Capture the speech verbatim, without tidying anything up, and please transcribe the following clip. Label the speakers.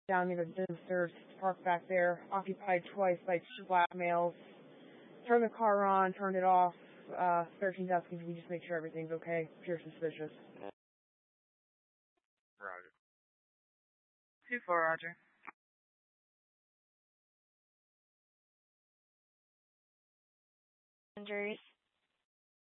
Speaker 1: down near the visitors park back there, occupied twice by two black males. Turned the car on, turned it off. Uh, thirteen asking if we just make sure everything's okay. Appears suspicious.
Speaker 2: Roger.
Speaker 3: two four, Roger.
Speaker 4: Injuries.